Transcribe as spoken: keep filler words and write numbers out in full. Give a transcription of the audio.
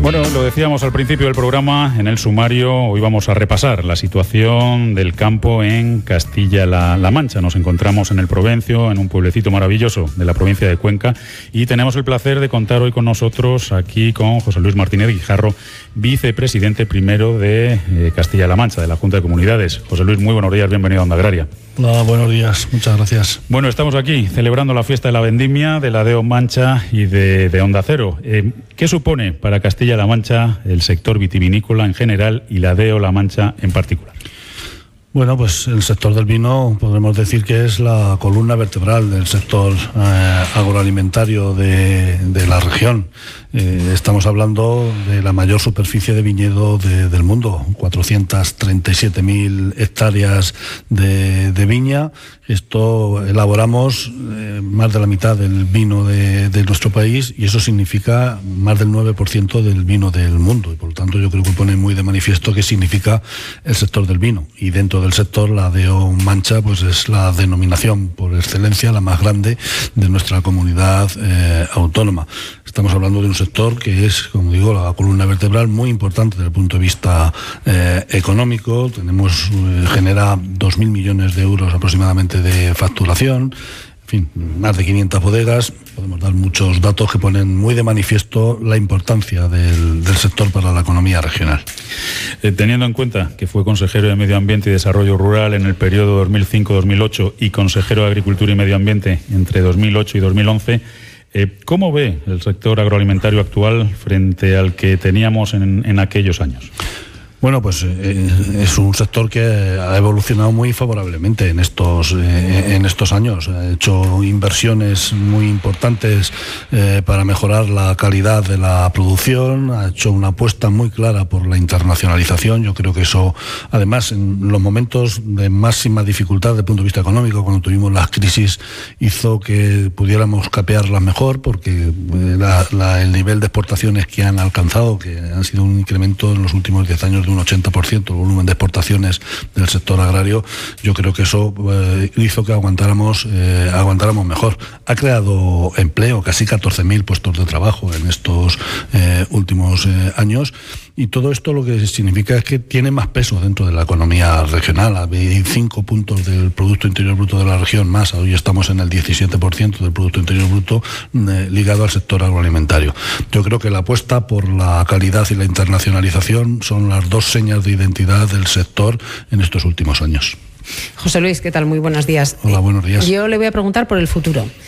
Bueno, lo decíamos al principio del programa, en el sumario, hoy vamos a repasar la situación del campo en Castilla-La La Mancha. Nos encontramos en el Provencio, en un pueblecito maravilloso de la provincia de Cuenca, y tenemos el placer de contar hoy con nosotros aquí con José Luis Martínez Guijarro, vicepresidente primero de eh, Castilla-La Mancha, de la Junta de Comunidades. José Luis, muy buenos días, bienvenido a Onda Agraria. Hola, buenos días, muchas gracias. Bueno, estamos aquí celebrando la fiesta de la vendimia, de la Deo Mancha y de, de Onda Cero. Eh, ¿Qué supone para Castilla-La Mancha el sector vitivinícola en general y la Deo La Mancha en particular? Bueno, pues el sector del vino podemos decir que es la columna vertebral del sector eh, agroalimentario de, de la región. Eh, estamos hablando de la mayor superficie de viñedo de, del mundo, cuatrocientas treinta y siete mil hectáreas de, de viña. Esto elaboramos eh, más de la mitad del vino de, de nuestro país, y eso significa más del nueve por ciento del vino del mundo. Y por lo tanto yo creo que pone muy de manifiesto qué significa el sector del vino. Y dentro de del sector, la Deo Mancha pues es la denominación por excelencia, la más grande de nuestra comunidad eh, autónoma. Estamos hablando de un sector que es, como digo, la columna vertebral muy importante desde el punto de vista eh, económico. Tenemos, eh, genera dos mil millones de euros aproximadamente de facturación. En fin, más de quinientas bodegas. Podemos dar muchos datos que ponen muy de manifiesto la importancia del, del sector para la economía regional. Eh, teniendo en cuenta que fue consejero de Medio Ambiente y Desarrollo Rural en el periodo dos mil cinco a dos mil ocho y consejero de Agricultura y Medio Ambiente entre dos mil ocho y dos mil once, eh, ¿cómo ve el sector agroalimentario actual frente al que teníamos en, en aquellos años? Bueno, pues eh, es un sector que ha evolucionado muy favorablemente en estos eh, en estos años. Ha hecho inversiones muy importantes eh, para mejorar la calidad de la producción, ha hecho una apuesta muy clara por la internacionalización. Yo creo que eso, además, en los momentos de máxima dificultad desde el punto de vista económico, cuando tuvimos las crisis, hizo que pudiéramos capearlas mejor, porque la, la, el nivel de exportaciones que han alcanzado, que han sido un incremento en los últimos diez años de un ochenta por ciento el volumen de exportaciones del sector agrario, yo creo que eso eh, hizo que aguantáramos, eh, aguantáramos mejor. Ha creado empleo, casi catorce mil puestos de trabajo en estos eh, últimos eh, años, y todo esto lo que significa es que tiene más peso dentro de la economía regional. Hay cinco puntos del Producto Interior Bruto de la región más, hoy estamos en el diecisiete por ciento del Producto Interior Bruto eh, ligado al sector agroalimentario. Yo creo que la apuesta por la calidad y la internacionalización son las dos señas de identidad del sector en estos últimos años. José Luis, ¿qué tal? Muy buenos días. Hola, buenos días. Yo le voy a preguntar por el futuro.